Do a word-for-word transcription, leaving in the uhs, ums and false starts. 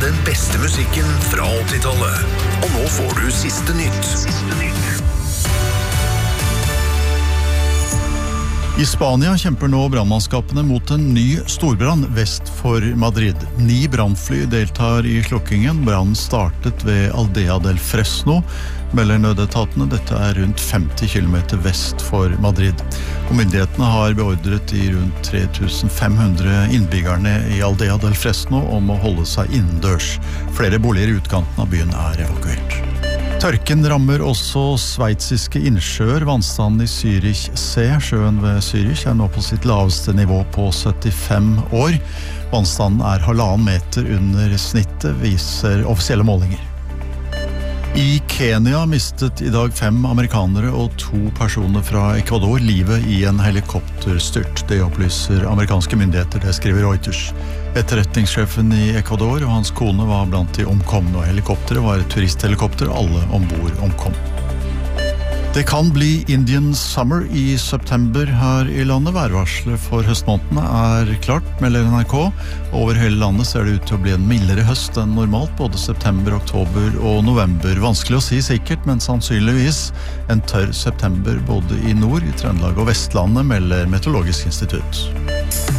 med den beste musikken fra åttitallet. Og nå får du siste nytt. Siste nytt. I Spania kjemper nå brannmannskapene mot en ny storbrann vest for Madrid. Ni brannfly deltar i slukkingen. Brannen startet ved Aldea del Fresno, melder nødetatene. Dette er rundt femti kilometer vest for Madrid. Og myndighetene har beordret de rundt tre tusen fem hundre innbyggerne i Aldea del Fresno om å holde seg innendørs. Flere boliger i utkanten av byen er evakuert. Tørken rammer også sveitsiske innsjøer. Vannstanden i Zürich C, sjøen ved Zürich, er nå på sitt laveste nivå på syttifem år. Vannstanden er halvannen meter under snittet, viser offisielle målinger. I Kenya mistet i dag fem amerikanere og to personer fra Ecuador livet i en helikopterstyrt. Det opplyser amerikanske myndigheter, det skriver Reuters. Etterretningssjefen i Ecuador og hans kone var blant de omkomne, og helikopteret var et turisthelikopter, alle ombord omkom. Det kan bli Indian Summer i september her i landet. Værvarselet for høstmånedene er klart, melder N R K. Over hele landet ser det ut til å bli en mildere høst enn normalt, både september, oktober og november. Vanskelig å si sikkert, men sannsynligvis en tørr september både i nord, i Trøndelag og Vestlandet, melder Meteorologisk institutt.